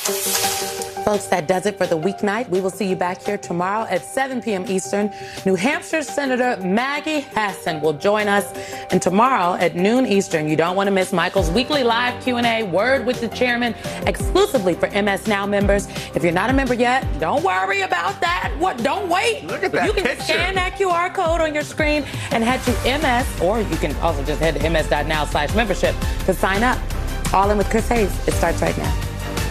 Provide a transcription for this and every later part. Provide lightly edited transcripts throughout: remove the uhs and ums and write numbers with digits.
Folks, that does it for the weeknight. We will see you back here tomorrow at 7 p.m. Eastern. New Hampshire Senator Maggie Hassan will join us. And tomorrow at noon Eastern, you don't want to miss Michael's weekly live Q&A, Word with the Chairman, exclusively for MS Now members. If you're not a member yet, don't worry about that. Don't wait. Look at that You can picture. scan that QR code on your screen and head to MS, or you can also just head to ms.now/membership to sign up. All In with Chris Hayes. It starts right now.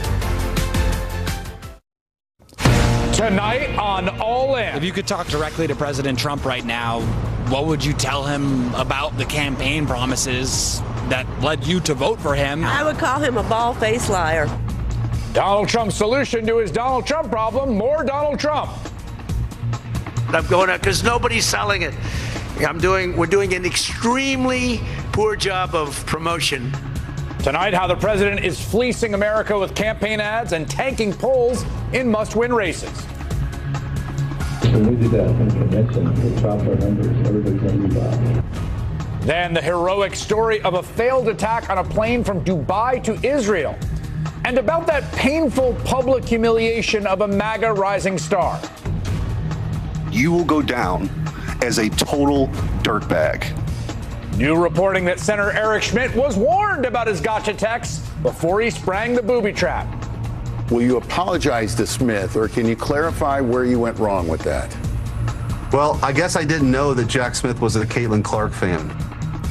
Tonight on All In. If you could talk directly to President Trump right now, what would you tell him about the campaign promises that led you to vote for him? I would call him a bald-faced liar. Donald Trump's solution to his Donald Trump problem, more Donald Trump. I'm going out because nobody's selling it. We're doing an extremely poor job of promotion. Tonight, how the president is fleecing America with campaign ads and tanking polls in must-win races. When we do that convention, we drop our numbers. Everybody's going to be bad. Then the heroic story of a failed attack on a plane from Dubai to Israel. And about that painful public humiliation of a MAGA rising star. You will go down as a total dirtbag. New reporting that Senator Eric Schmidt was warned about his gotcha texts before he sprang the booby trap. Will you apologize to Smith, or can you clarify where you went wrong with that? Well, I guess I didn't know that Jack Smith was a Caitlin Clark fan.